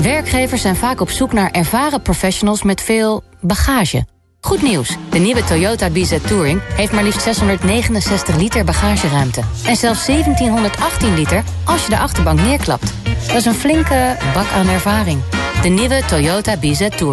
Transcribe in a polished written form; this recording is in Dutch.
Werkgevers zijn vaak op zoek naar ervaren professionals met veel bagage. Goed nieuws, de nieuwe Toyota BZ Touring heeft maar liefst 669 liter bagageruimte. En zelfs 1718 liter als je de achterbank neerklapt. Dat is een flinke bak aan ervaring. De nieuwe Toyota BZ Touring.